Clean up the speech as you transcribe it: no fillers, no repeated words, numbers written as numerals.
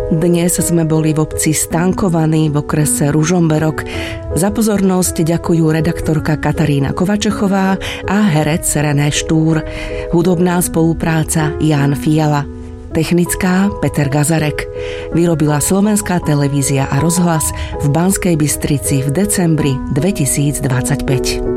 Dnes sme boli v obci Stankovaný v okrese Ružomberok. Za pozornosť ďakujú redaktorka Katarína Kovačechová a herec René Štúr. Hudobná spolupráca Ján Fiala. Technická Peter Gazarek. Vyrobila Slovenská televízia a rozhlas v Banskej Bystrici v decembri 2025.